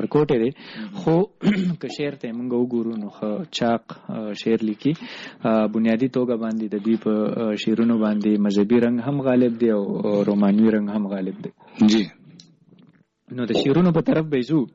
ملکوټه دی خو که شعر ته موږ وګورو نو چاق شعر لیکي بنیادی توګه باندې د دوی په شعرونو باندې مذهبي رنګ هم غالب دی او رومانوي رنګ هم غالب دی. جی نو د شعرونو په طرف به ځو.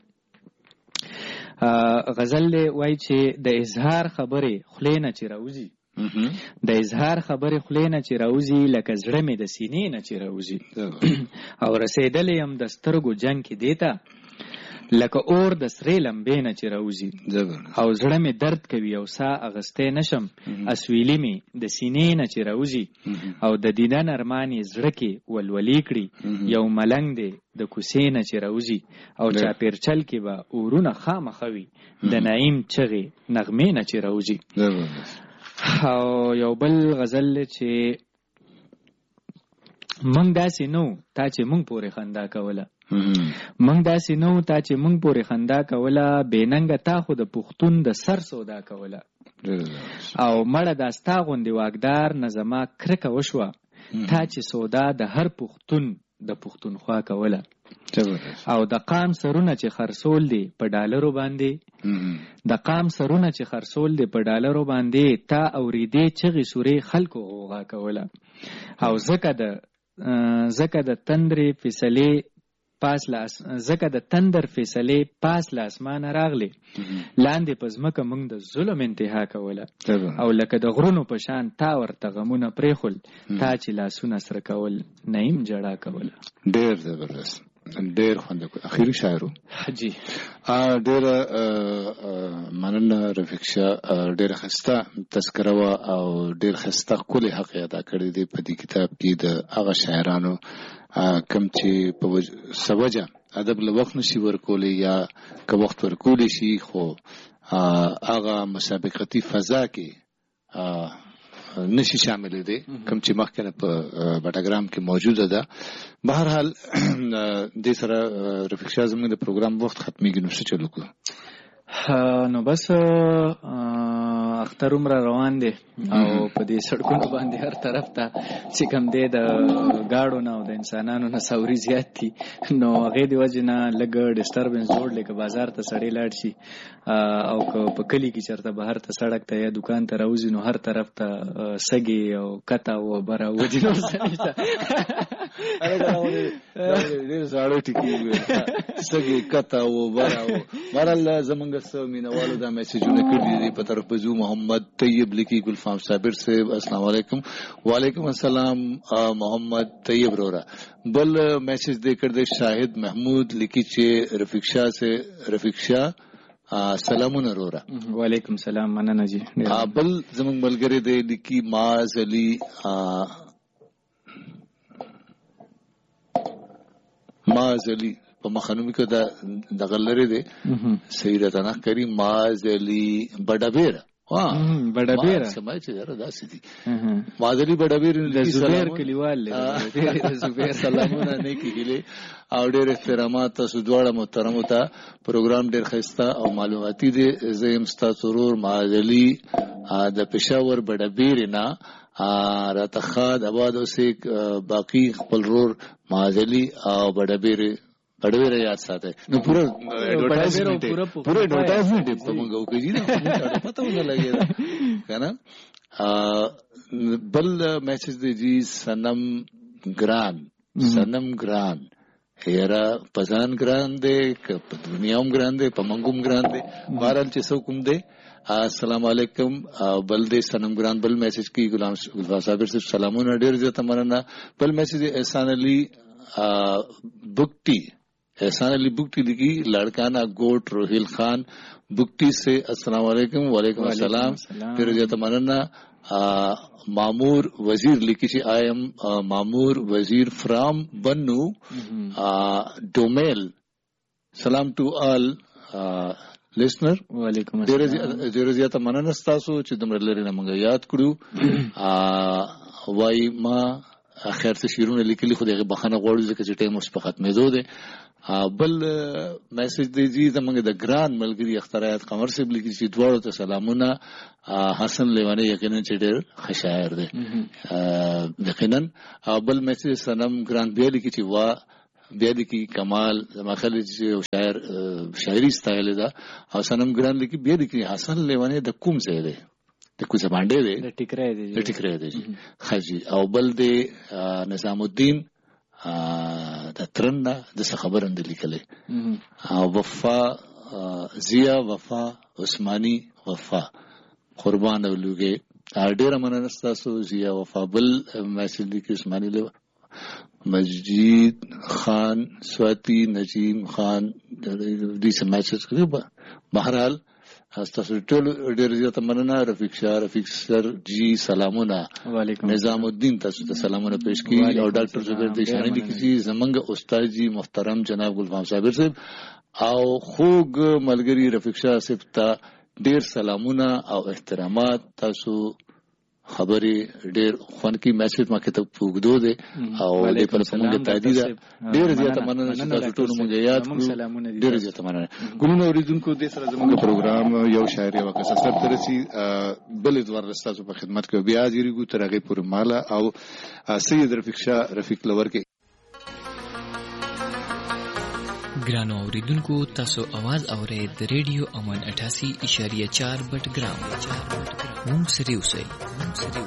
غزل وایي چې د اظهار خبرې خولې نه چې راوځي، د اظهار خبرې خولې نه چې راوځي لکه زړه مې د سینې نه چې راوځي او رسېدلی یم د سترګو جنګ کې دیته لکه اور د سرې لمبې نه چې راوځي او زړه مې درد کوي او سا اغستی نشم اسویلي مې د سینې نه چې راوځي او د دیدن ارمان یې زړه کې ولولي کړي یو ملنګ دی د کوڅې نه چې راوځي او چاپېرچل کې به اورونه خامخه وي د نعیم چغې نغمې نه چې راوځي. او یو بل غزل چې مونږ داسې نو تا چې مونږ پورې خندا کوله، مونږ داسې نو تا چې مونږ پورې خندا کوله بېننګه تا خو د پښتون د سر سودا کوله او مړه دا ستا غوندې واکدار نه زما کرکه وشوه تا چې سودا د هر پښتون د پښتونخوا کوله او د قام سرونه چې خرڅول دي په ډالرو باندې، د قام سرونه چې خرڅول دي په ډالرو باندې تا اورېدې چغې سورې خلکو غوغا کوله او ځکه د تندرې فیصلې ځکه د تندر فیصلې پاس له اسمانه راغلې لاندې په ځمکه موږ د ظلم انتها کوله او لکه د غرونو په شان تا ورته غمونه پرېښول تا چې لاسونه سره کول نعیم جړا کوله. ډېر زبردست، ډېر خوندور اخیری شاعرو. جی ډېره مننه رفیق شاه، ډېره ښایسته تذکره وه او ډېر ښایسته ښکلی حق یې ادا کړی دی په دې کتاب کې د هغه شاعرانو کم چې په سوجه ادب له وخت نشي ورکولی یا که وخت ورکولی شي خو هغه مسابقتي فضا کې نشي شامل دی کم چې مخکې په بټاګرام کې موجوده ده. بهرحال دې سره رفیق شاه زموږ د پروګرام وخت ختمیږي نو څه چلو کړو؟ نو بس اختر عمره روان دی او په دې سړکونو باندې هر طرف ته چې کوم دی د ګاډو نه او د انسانانو نه سوري زیات دي نو هغې د وجې نه لږ ډسټربنس جوړ دی که بازار ته سړی لاړ شي او که په کلي کې چېرته بهر ته سړک ته یا دوکان ته راوځي نو هر طرف ته سږې او کته او بره وځي نو څه نشته ډېر زاړه ټکي سږې کته او بره بهرحال زمونږ څه مینهوالو دا میسیجونه کړي دي په طرف بزو محمد طیب لیکي گلفام صابر صاحب السلام علیکم. وعلیکم السلام محمد طیب رورا. بل میسیج دے کر دے شاہد محمود لیکي چې رفیق شاه سلامونه رورا. وعلیکم السلام مننه جی. بل زمونږ ملګری دی لیکي معاذ علي په مخنومي کې د غلره دی سیدتنا کریم معاذ علي بډابیر بډابیر سمای چې دا داسې دي معاذ علي بډابیر د زبیر کلیوال د زبیر سلامونه نه کیږي او ډېر احترامات تاسو دواړه محترمو ته پروګرام ډېر ښایسته او معلوماتي دی. زه یم ستاسو ورور معاذ علي د پېښور بډابیر نه راته ښه د آباد اوسې باقي خپل ورور معاذ علي او بډابیر یاد ساته نو پورا ایڈورٹائزمنٹ په موږ وکړي نه پته ونه لګي کنه. بل میسج دی جی سنم ګران هیرا پزان ګران دی که په دنیاوم ګران دی په منګوم ګران دی بهرحال چې څوک هم دی السلام علیکم. بل دې سنم ګران بل میسج کی غلام صابر صاحب سلامونه ډېر زیاته مننه. بل میسج احسان علي بگٹی لکھی لڑکانہ گوٹ روہیل خان بگٹی سے السلام علیکم. وعلیکم السلام. پھر جو تمنا مامور وزیر لکھی چی آئی ایم مامور وزیر فرام بنو ڈومیل. سلام ٹو آل لسنر. وعلیکم السلام. ډیر زیاته مننه ستاسو چې دومره لري نه مونږ یاد کړو. وای ما اخر څه شیرونه لیکلي خو دغه بخانه غوړو ځکه چې ټایم اوس په ختمېدو دی. بل میسج دی جی زمونږ د ګران ملګري اخترایات قمر صاحب لیکي چې دواړو ته سلامونه. حسن لیوانی یقینا چې ډېر ښه شاعر دی یقینا. بل میسج سنم ګران بیا لیکي چې وا بیا د کی کمال زما خلک چې شاعر شاعري ستایل دا او سنم ګران لیکي بیا د کی حسن لیوانه د کوم ځای دی د کوڅه باندې دی د ټیکرای دی خاجي او بل د نظام الدین د ترنه د خبرند لیکلې او وفا زیا وفا عثماني وفا قربان اولوګه ډېر مننه تاسو زیا وفا بل میسج لیکي عثماني له مجید خان سواتی نجیم خان دې سماچس کړو بهرحال تاسو ټول ډېر زیاته مننه رفیق شاه رفیق سر جی سلامونه نظام الدین تاسو ته سلامونه پېښ کړي او ډاکټر زبیر دیشانی لیکي زمنګ استاد جی محترم جناب ګلفام صابر صاحب او خوږ ملګری رفیق شاه صاحب ته ډېر سلامونه او احترامات تاسو خبرې ډېر خوان کی میسج ما کې ته پوګدو دي او دې پر څنګه تایید ډېر زیاته مننه چې تاسو ټول مونږ یاد کړو ډېر زیاته مننه ګورنه اوریدونکو دې سره زموږ پروګرام یو شاعري او قصص تر رسي بل ادوار رستاسو په خدمت کې بیا حاضرېږو تر هغه پورې مالا او سید رفیق شاه رفیق لور کې ګرانو اوریدونکو تاسو आवाज اورئ د ریډیو امن 88.4 بټ ګرام مونږ سره اوسئ